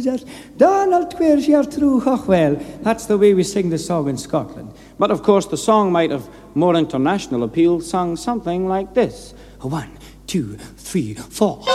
Jesus. Donald Twirs your true well. That's the way we sing the song in Scotland. But of course the song might have more international appeal, sung something like this. 1, 2, 3, 4.